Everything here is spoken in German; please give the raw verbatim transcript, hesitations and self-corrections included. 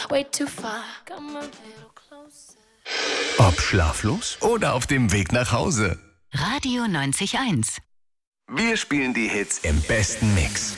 way too far. Come a little closer. Ob schlaflos oder auf dem Weg nach Hause. Radio neunzig Komma eins. Wir spielen die Hits im besten Mix.